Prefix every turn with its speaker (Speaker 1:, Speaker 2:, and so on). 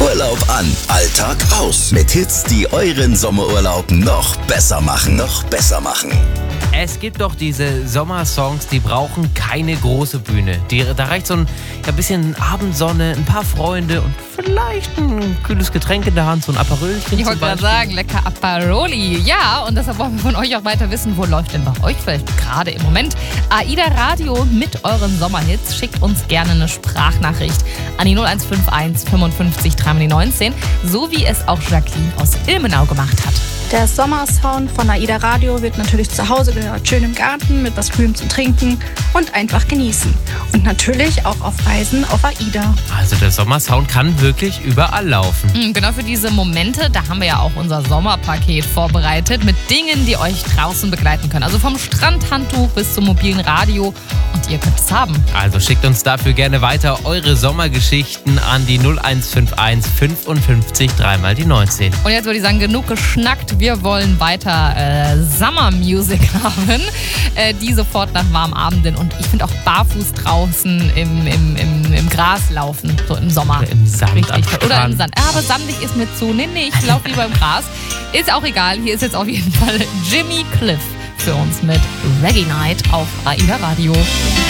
Speaker 1: Urlaub an, Alltag aus. Mit Hits, die euren Sommerurlaub noch besser machen.
Speaker 2: Es gibt doch diese Sommersongs, die brauchen keine große Bühne. Da reicht so ein bisschen Abendsonne, ein paar Freunde und vielleicht ein kühles Getränk in der Hand, so ein Aperölchen.
Speaker 3: Ich wollte gerade sagen, lecker Aperoli. Ja, und deshalb wollen wir von euch auch weiter wissen, wo läuft denn bei euch vielleicht gerade im Moment AIDA Radio mit euren Sommerhits. Schickt uns gerne eine Sprachnachricht an die 0151 55 319, so wie es auch Jacqueline aus Ilmenau gemacht hat.
Speaker 4: Der Sommersound von AIDA Radio wird natürlich zu Hause gehört. Schön im Garten mit was Grünem zum Trinken und einfach genießen. Und natürlich auch auf Reisen auf AIDA.
Speaker 2: Also der Sommersound kann wirklich überall laufen.
Speaker 3: Genau für diese Momente, da haben wir ja auch unser Sommerpaket vorbereitet mit Dingen, die euch draußen begleiten können. Also vom Strandhandtuch bis zum mobilen Radio. Und ihr könnt es haben.
Speaker 2: Also schickt uns dafür gerne weiter eure Sommergeschichten an die 0151 55 3 mal die 19.
Speaker 3: Und jetzt würde ich sagen, genug geschnackt. Wir wollen weiter Summer Music haben, die sofort nach warmen Abenden und ich finde auch barfuß draußen im Gras laufen, so im Sommer.
Speaker 2: Oder im Sand.
Speaker 3: Richtig. Oder im Sand. Aber sandig ist mir zu. Nee, ich laufe lieber im Gras. Ist auch egal. Hier ist jetzt auf jeden Fall Jimmy Cliff für uns mit Reggae Night auf AIDA Radio.